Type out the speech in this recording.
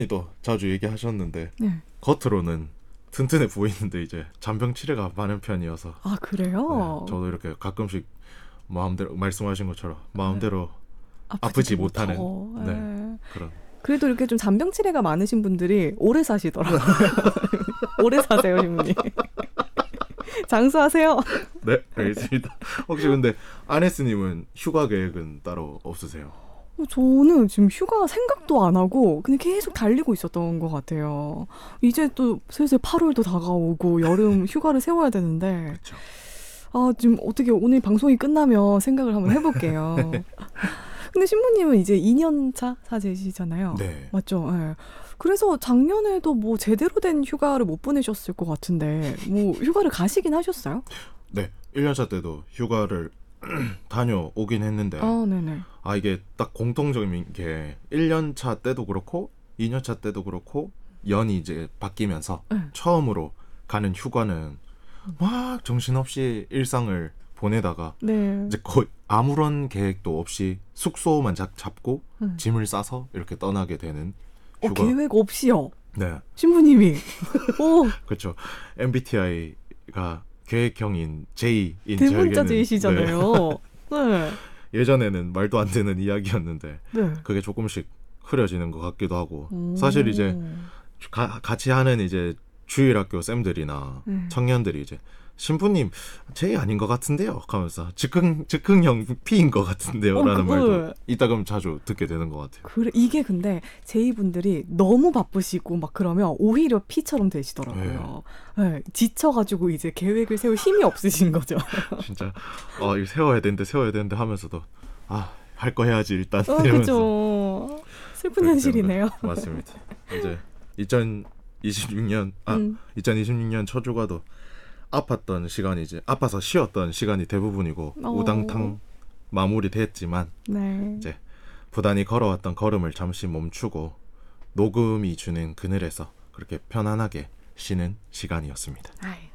또 자주 얘기하셨는데 네. 겉으로는 튼튼해 보이는데 이제 잔병 치레가 많은 편이어서 아, 그래요? 저도 이렇게 가끔씩 마음대로 말씀하신 것처럼 네. 마음대로 아프지도 아프지 못하는 못하고. 예. 그런. 그래도 이렇게 좀 잔병치레가 많으신 분들이 오래 사시더라고요. 오래 사세요, 신부님. 장수하세요. 네, 알겠습니다. 혹시 근데 아네스님은 휴가 계획은 따로 없으세요? 저는 지금 휴가 생각도 안 하고 그냥 계속 달리고 있었던 것 같아요. 이제 또 슬슬 8월도 다가오고 여름 휴가를 세워야 되는데 그렇죠. 지금 어떻게 오늘 방송이 끝나면 생각을 한번 해볼게요. 근데 신부님은 이제 2년 차 사제시잖아요. 네. 맞죠? 예. 그래서 작년에도 뭐 제대로 된 휴가를 못 보내셨을 것 같은데 뭐 휴가를 가시긴 하셨어요? 네, 1년차 때도 휴가를 다녀오긴 했는데 네네. 이게 딱 공통적인 게 1년차 때도 그렇고 2년차 때도 그렇고 연이 이제 바뀌면서 네. 처음으로 가는 휴가는 막 정신없이 일상을 보내다가 네. 이제 거의 아무런 계획도 없이 숙소만 잡고 짐을 싸서 이렇게 떠나게 되는 휴가. 계획 없이요? 네, 신부님이. 오, 그렇죠. MBTI가 계획형인 J인 대문자 저에게는 제이시잖아요. 네. 예전에는 말도 안 되는 이야기였는데 네. 그게 조금씩 흐려지는 것 같기도 하고 오. 사실 이제 같이 하는 이제 주일학교 쌤들이나 청년들이 이제 신부님 J 아닌 것 같은데요 하면서 즉흥형 P인 것 같은데요 라는 말도 이따금 자주 듣게 되는 것 같아요. 그래, 이게 근데 제이분들이 너무 바쁘시고 막 그러면 오히려 P처럼 되시더라고요. 네, 지쳐가지고 이제 계획을 세울 힘이 없으신 거죠. 진짜 이거 세워야 되는데 하면서도 할 거 해야지 일단 이러면서. 그죠. 슬픈 현실이네요. 맞습니다. 이제 2026년 첫 휴가도 아팠던 시간이 이제 아파서 쉬었던 시간이 대부분이고 우당탕 마무리됐지만 네. 이제 부단히 걸어왔던 걸음을 잠시 멈추고 녹음이 주는 그늘에서 그렇게 편안하게 쉬는 시간이었습니다. 아이,